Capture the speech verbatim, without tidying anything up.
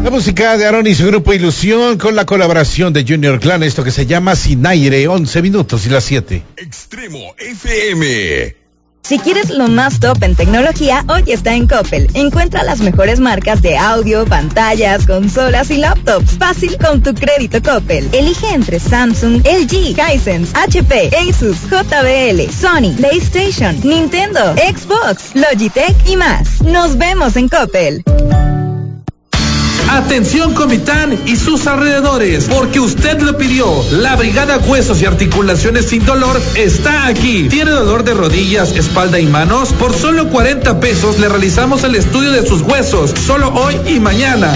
La música de Aaron y su grupo Ilusión con la colaboración de Junior Clan, esto que se llama Sin Aire, once minutos y las siete. Extremo F M. Si quieres lo más top en tecnología, hoy está en Coppel. Encuentra las mejores marcas de audio, pantallas, consolas y laptops. Fácil con tu crédito Coppel. Elige entre Samsung, L G, Hisense, H P, Asus, J B L, Sony, PlayStation, Nintendo, Xbox, Logitech y más. Nos vemos en Coppel. Atención Comitán y sus alrededores, porque usted lo pidió. La Brigada Huesos y Articulaciones Sin Dolor está aquí. ¿Tiene dolor de rodillas, espalda y manos? Por solo cuarenta pesos le realizamos el estudio de sus huesos, solo hoy y mañana.